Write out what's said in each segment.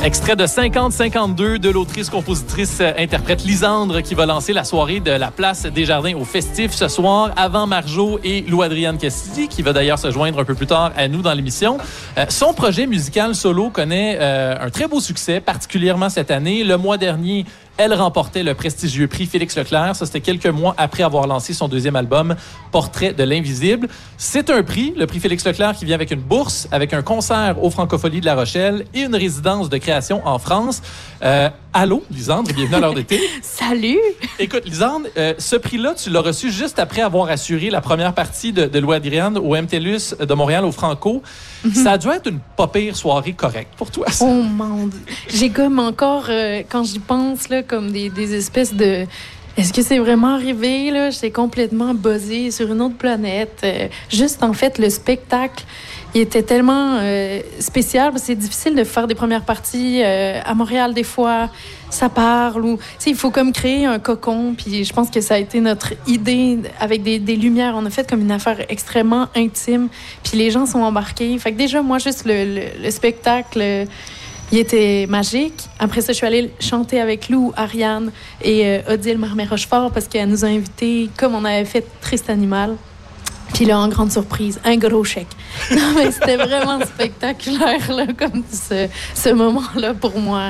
Extrait de 50-52 de l'autrice-compositrice-interprète Lisandre qui va lancer la soirée de la Place des Jardins au Festif ce soir avant Marjo et Lou-Adrienne Cassidy qui va d'ailleurs se joindre un peu plus tard à nous dans l'émission. Son projet musical solo connaît un très beau succès, particulièrement cette année. Le mois dernier, elle remportait le prestigieux prix Félix Leclerc. Ça, c'était quelques mois après avoir lancé son deuxième album, Portrait de l'invisible. C'est un prix, le prix Félix Leclerc, qui vient avec une bourse, avec un concert au Francopholies de La Rochelle et une résidence de création en France. Allô, Lisandre, bienvenue à l'heure d'été. Salut! Écoute, Lisandre, ce prix-là, tu l'as reçu juste après avoir assuré la première partie de Lou-Adrienne au MTLUS de Montréal, au Franco. Ça a dû être une pas pire soirée correcte pour toi, ça. Oh mon Dieu! J'ai comme encore, quand j'y pense, là, comme des espèces de... Est-ce que c'est vraiment arrivé, là? J'étais complètement buzzée sur une autre planète. Juste, en fait, le spectacle, il était tellement spécial. C'est difficile de faire des premières parties à Montréal, des fois. Ça parle ou... Tu sais, il faut comme créer un cocon. Puis je pense que ça a été notre idée avec des lumières. On a fait comme une affaire extrêmement intime. Puis les gens sont embarqués. Fait que déjà, moi, juste le spectacle... il était magique. Après ça, je suis allée chanter avec Lou, Ariane et Odile Marmé-Rochefort parce qu'elle nous a invités, comme on avait fait Triste Animal. Puis là, en grande surprise, un gros chèque. Non, mais c'était vraiment spectaculaire, là, comme ce moment-là pour moi.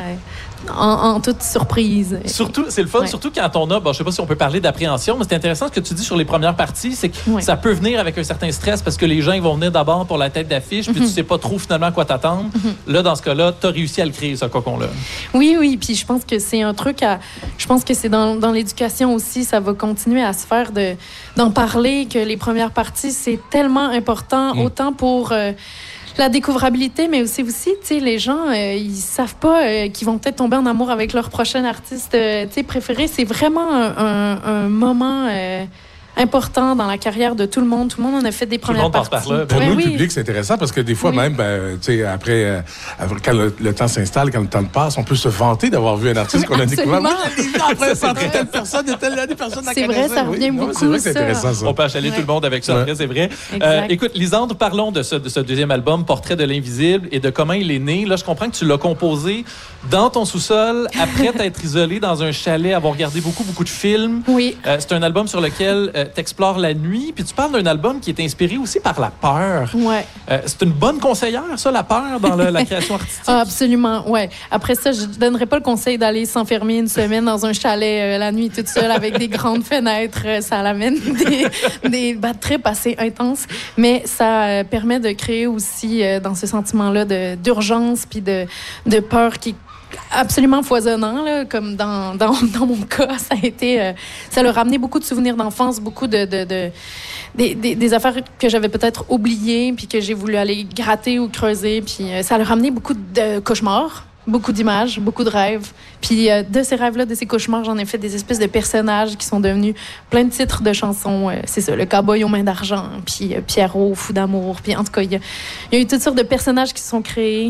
En toute surprise. Surtout, c'est le fun, ouais. Surtout quand on a, bon, je sais pas si on peut parler d'appréhension, mais c'est intéressant ce que tu dis sur les premières parties, c'est que ça peut venir avec un certain stress parce que les gens ils vont venir d'abord pour la tête d'affiche, puis tu sais pas trop finalement à quoi t'attendre. Là, dans ce cas-là, tu as réussi à le créer, ce cocon-là. Oui, puis je pense que c'est un truc je pense que c'est dans l'éducation aussi, ça va continuer à se faire d'en parler, que les premières parties, c'est tellement important, autant pour... la découvrabilité, mais aussi, tu sais, les gens, ils savent pas qu'ils vont peut-être tomber en amour avec leur prochain artiste, tu sais, préféré. C'est vraiment un moment important dans la carrière de tout le monde. Tout le monde en a fait des premières parties. Tout le monde passe par là. Pour nous, le public, c'est intéressant parce que des fois, même, tu sais, après, quand le temps s'installe, quand le temps passe, on peut se vanter d'avoir vu un artiste qu'on a découvert. Moi, après, telle personne et telle personne la C'est vrai, ça revient beaucoup, c'est vrai que c'est ça. intéressant, ça. On peut achaler tout le monde avec ça, après, c'est vrai. Écoute, Lisandre, parlons de ce deuxième album, Portrait de l'invisible, et de comment il est né. Là, je comprends que tu l'as composé dans ton sous-sol, après t'être isolé dans un chalet, avoir regardé beaucoup de films. Oui. C'est un album sur lequel t'explores la nuit, puis tu parles d'un album qui est inspiré aussi par la peur. Ouais. C'est une bonne conseillère, ça, la peur, dans la création artistique? Ah, absolument, ouais. Après ça, je donnerais pas le conseil d'aller s'enfermer une semaine dans un chalet la nuit toute seule avec des grandes fenêtres. Ça amène des bad trips assez intenses. Mais ça permet de créer aussi dans ce sentiment-là d'urgence puis de peur qui absolument foisonnant, là, comme dans mon cas, ça a été... ça leur a ramené beaucoup de souvenirs d'enfance, beaucoup des affaires que j'avais peut-être oubliées, puis que j'ai voulu aller gratter ou creuser, puis ça leur a ramené beaucoup de cauchemars, beaucoup d'images, beaucoup de rêves. Puis de ces rêves-là, de ces cauchemars, j'en ai fait des espèces de personnages qui sont devenus plein de titres de chansons. C'est ça, le cowboy aux mains d'argent, puis Pierrot, fou d'amour, puis en tout cas, il y a eu toutes sortes de personnages qui se sont créés.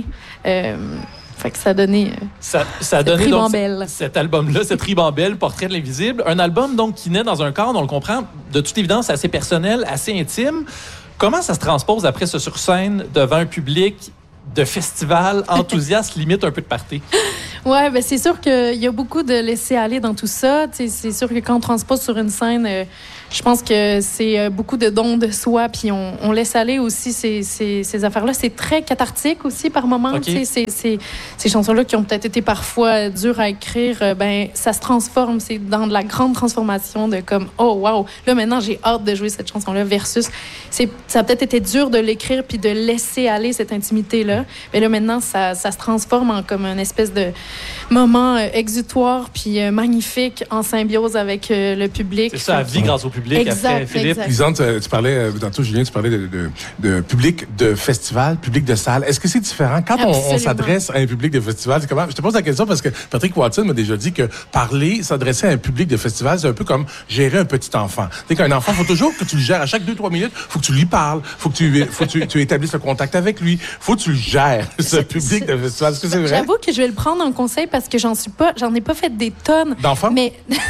Fait que ça a donné ça a donné ribambelle. Donc, cet album-là, cette ribambelle, Portrait de l'invisible. Un album donc qui naît dans un cadre, on le comprend, de toute évidence assez personnel, assez intime. Comment ça se transpose après ça sur scène devant un public de festival enthousiaste, limite un peu de party? Ouais, ben c'est sûr qu'il y a beaucoup de laisser aller dans tout ça. T'sais, c'est sûr que quand on transpose sur une scène, je pense que c'est beaucoup de dons de soi, puis on laisse aller aussi ces affaires-là. C'est très cathartique aussi par moments. Okay. Ces chansons-là qui ont peut-être été parfois dures à écrire, ben ça se transforme. C'est dans de la grande transformation de comme oh wow, là maintenant j'ai hâte de jouer cette chanson-là versus ça a peut-être été dur de l'écrire puis de laisser aller cette intimité-là. Mais là maintenant ça se transforme en comme une espèce de moment exutoire puis magnifique en symbiose avec le public. C'est ça, à vie grâce au public. Exact, après, Philippe. Lisandre, tu parlais, tantôt, Julien, tu parlais de public de festival, public de salle. Est-ce que c'est différent? Quand on s'adresse à un public de festival, c'est comment? Je te pose la question parce que Patrick Watson m'a déjà dit que s'adresser à un public de festival, c'est un peu comme gérer un petit enfant. Tu sais, qu'un enfant, faut toujours que tu le gères à chaque 2-3 minutes, faut que tu lui parles, faut que tu établisses le contact avec lui, faut que tu le gères, ce public de festival. Est-ce que c'est vrai? J'avoue que je vais le prendre en conseil parce que j'en ai pas fait des tonnes. D'enfants? Mais,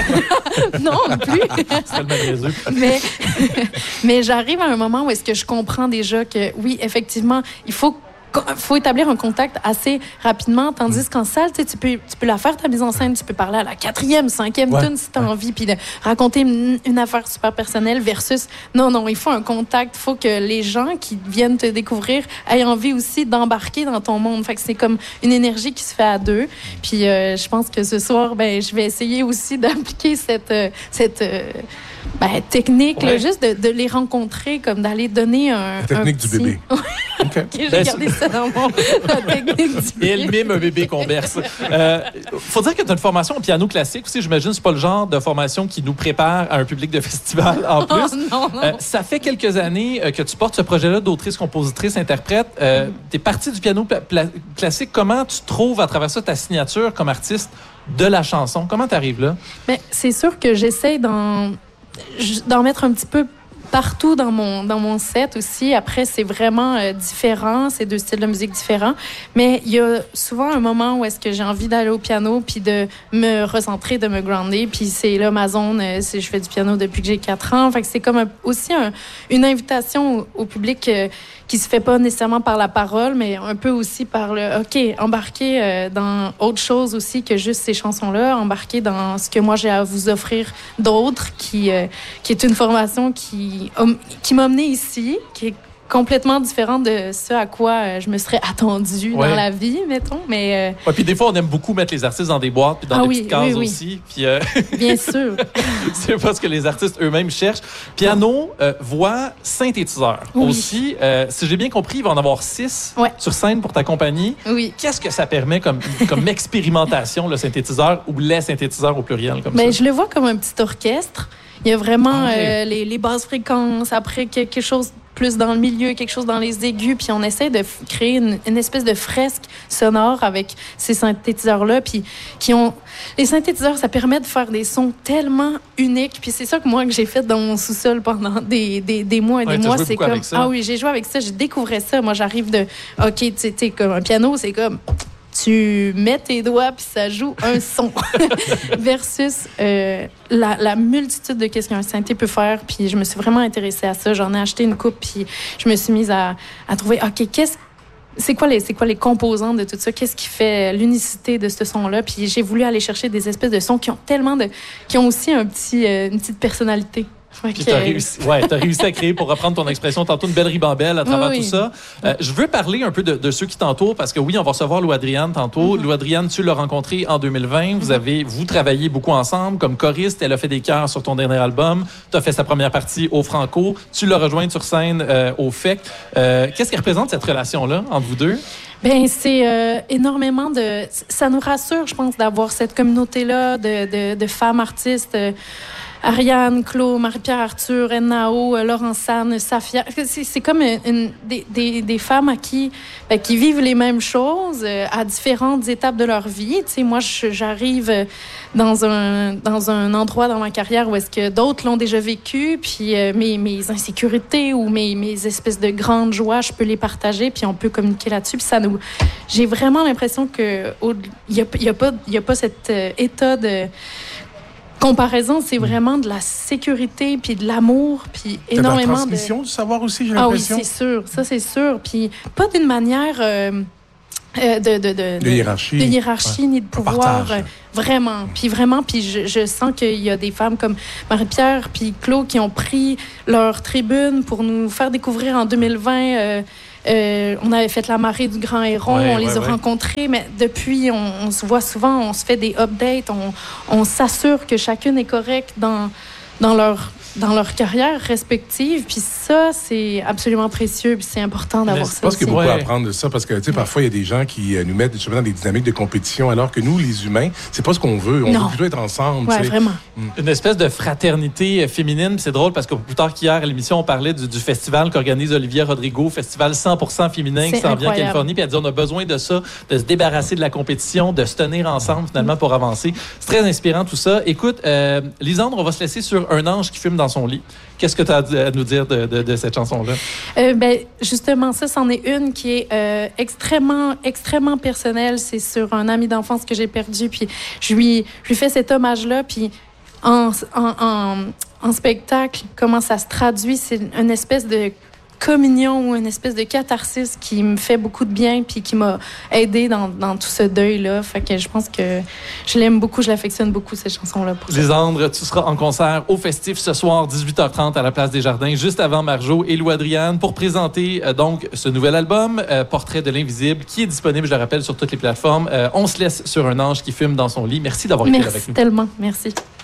non, plus. C'est tellement niaiseux. Mais j'arrive à un moment où est-ce que je comprends déjà que, oui, effectivement, il faut faut établir un contact assez rapidement, tandis qu'en salle, tu peux la faire, ta mise en scène, tu peux parler à la 4e, 5e tune si tu as envie, puis de raconter une affaire super personnelle versus, non, il faut un contact, il faut que les gens qui viennent te découvrir aient envie aussi d'embarquer dans ton monde. Fait que c'est comme une énergie qui se fait à deux. Puis je pense que ce soir, je vais essayer aussi d'appliquer cette technique, là, juste de les rencontrer, comme d'aller donner un... La technique du bébé. Okay, j'ai gardé ça dans la technique du bébé. Et elle mime un bébé qu'on berce. Faut dire que tu as une formation au piano classique aussi. J'imagine que c'est pas le genre de formation qui nous prépare à un public de festival en plus. Non. Ça fait quelques années que tu portes ce projet-là d'autrice, compositrice, interprète. Tu es partie du piano classique. Comment tu trouves à travers ça ta signature comme artiste de la chanson? Comment tu arrives là? Mais c'est sûr que j'essaie d'en mettre un petit peu partout dans mon set aussi. Après, c'est vraiment différent. C'est deux styles de musique différents. Mais il y a souvent un moment où est-ce que j'ai envie d'aller au piano puis de me recentrer, de me grounder. Puis c'est là ma zone. Je fais du piano depuis que j'ai 4 ans. Fait que c'est comme aussi une invitation au public qui se fait pas nécessairement par la parole, mais un peu aussi par embarquer dans autre chose aussi que juste ces chansons-là, embarquer dans ce que moi j'ai à vous offrir d'autres, qui est une formation qui m'a menée ici, qui est complètement différente de ce à quoi je me serais attendue dans la vie, mettons. Mais puis des fois, on aime beaucoup mettre les artistes dans des boîtes puis dans des petites cases aussi. Puis, bien sûr. C'est pas ce que les artistes eux-mêmes cherchent. Piano, voix, synthétiseur. Aussi, si j'ai bien compris, il va en avoir 6 sur scène pour ta compagnie. Oui. Qu'est-ce que ça permet comme expérimentation, le synthétiseur ou les synthétiseurs au pluriel comme ça? Je le vois comme un petit orchestre. Il y a vraiment les basses fréquences, après quelque chose plus dans le milieu, quelque chose dans les aigus, puis on essaie de créer une espèce de fresque sonore avec ces synthétiseurs-là, puis les synthétiseurs, ça permet de faire des sons tellement uniques, puis c'est ça que j'ai fait dans mon sous-sol pendant des mois et des mois. C'est comme j'ai joué avec ça, j'ai découvert ça. Moi, j'arrive de tu sais, comme un piano, c'est comme tu mets tes doigts puis ça joue un son versus la multitude de qu'est-ce qu'un synthé peut faire. Puis je me suis vraiment intéressée à ça. J'en ai acheté une coupe puis je me suis mise à trouver c'est quoi les composants de tout ça? Qu'est-ce qui fait l'unicité de ce son-là? Puis j'ai voulu aller chercher des espèces de sons qui ont aussi une petite personnalité. Puis t'as réussi à créer, pour reprendre ton expression tantôt, une belle ribambelle à travers tout ça. Je veux parler un peu de ceux qui t'entourent, parce que oui, on va recevoir Lou Adriane tantôt. Lou Adriane, tu l'as rencontrée en 2020. Vous travaillez beaucoup ensemble comme choriste. Elle a fait des chœurs sur ton dernier album. Tu as fait sa première partie au Franco. Tu l'as rejointe sur scène au FEC. Qu'est-ce qui représente cette relation-là entre vous deux? C'est énormément ça nous rassure, je pense, d'avoir cette communauté-là de femmes artistes. Ariane, Claude, Marie-Pierre Arthur, Nao, Laurence-Anne, Safia. C'est comme des femmes qui vivent les mêmes choses à différentes étapes de leur vie. Tu sais, moi, j'arrive dans un endroit dans ma carrière où est-ce que d'autres l'ont déjà vécu, puis mes insécurités ou mes espèces de grandes joies, je peux les partager, puis on peut communiquer là-dessus. Puis j'ai vraiment l'impression que il y a pas cet état de comparaison, c'est vraiment de la sécurité puis de l'amour puis énormément de... la transmission du savoir aussi, j'ai l'impression. Oui, c'est sûr. Ça, c'est sûr. Puis pas d'une manière de hiérarchie. De hiérarchie ni de pouvoir. Vraiment. Puis je sens qu'il y a des femmes comme Marie-Pierre puis Claude qui ont pris leur tribune pour nous faire découvrir en 2020... on avait fait la marée du Grand Héron, on les a rencontrés, mais depuis, on se voit souvent, on se fait des updates, on s'assure que chacune est correcte dans leur carrière respective. Puis ça, c'est absolument précieux, puis c'est important d'avoir ça. Je pense qu'il y a beaucoup à apprendre de ça, parce que, tu sais, parfois, il y a des gens qui nous mettent justement dans des dynamiques de compétition, alors que nous, les humains, c'est pas ce qu'on veut. On veut plutôt être ensemble. Oui, vraiment. Une espèce de fraternité féminine. C'est drôle, parce que plus tard qu'hier, à l'émission, on parlait du festival qu'organise Olivia Rodrigo, festival 100% féminin qui s'en vient en Californie. Puis elle dit, on a besoin de ça, de se débarrasser de la compétition, de se tenir ensemble, finalement, pour avancer. C'est très inspirant, tout ça. Écoute, Lisandre, on va se laisser sur Un ange qui fume dans son lit. Qu'est-ce que tu as à nous dire de cette chanson-là? Justement, ça, c'en est une qui est extrêmement, extrêmement personnelle. C'est sur un ami d'enfance que j'ai perdu. Puis je lui fais cet hommage-là. Puis en spectacle, comment ça se traduit, c'est une espèce de communion ou une espèce de catharsis qui me fait beaucoup de bien puis qui m'a aidée dans tout ce deuil-là. Fait que je pense que je l'aime beaucoup, je l'affectionne beaucoup, cette chanson-là. Lisandre, tu seras en concert au Festif ce soir, 18h30 à la Place des Jardins, juste avant Marjo et Lou Adriane, pour présenter donc ce nouvel album, Portrait de l'invisible, qui est disponible, je le rappelle, sur toutes les plateformes. On se laisse sur un ange qui fume dans son lit. Merci d'avoir été là avec nous. Merci tellement. Merci.